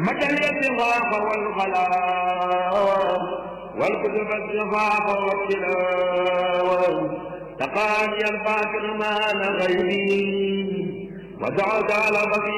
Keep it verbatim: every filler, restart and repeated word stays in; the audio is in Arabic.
مدى الاتفاق والخلاق والكتب الصفاق والتلاوة تقاني الباطل ما غيبي ودعوت على بقي